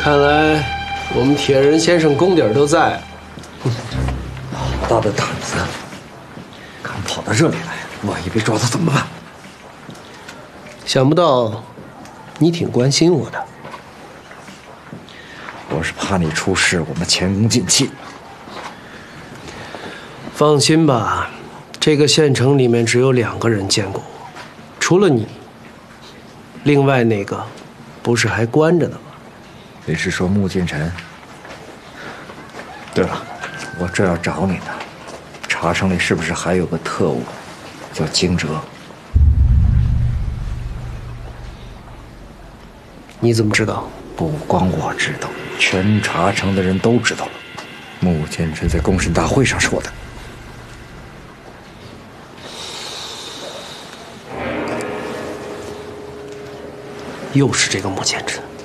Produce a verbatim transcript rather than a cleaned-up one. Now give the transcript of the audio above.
看来我们铁人先生功底儿都在。 好大的胆子！敢跑到这里来，万一被抓到怎么办？ 想不到你挺关心我的。 我是怕你出事，我们前功尽弃。 放心吧，这个县城里面只有两个人见过我，除了你，另外那个不是还关着呢吗？ 你是说穆剑尘？对了，我这要找你呢。茶城里是不是还有个特务，叫惊蛰？ 你怎么知道？ 不光我知道，全茶城的人都知道了。穆剑尘在公审大会上说的。 又是这个穆剑尘。